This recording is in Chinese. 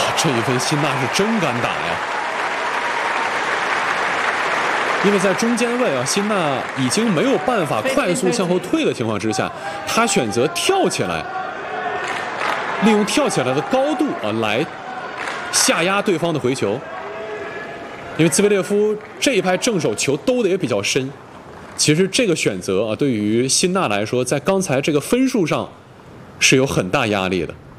这一分辛纳是真敢打呀！因为在中间位啊，辛纳已经没有办法快速向后退的情况之下，他选择跳起来，利用跳起来的高度啊来下压对方的回球。因为兹维列夫这一拍正手球兜的也比较深，其实这个选择啊，对于辛纳来说，在刚才这个分数上是有很大压力的。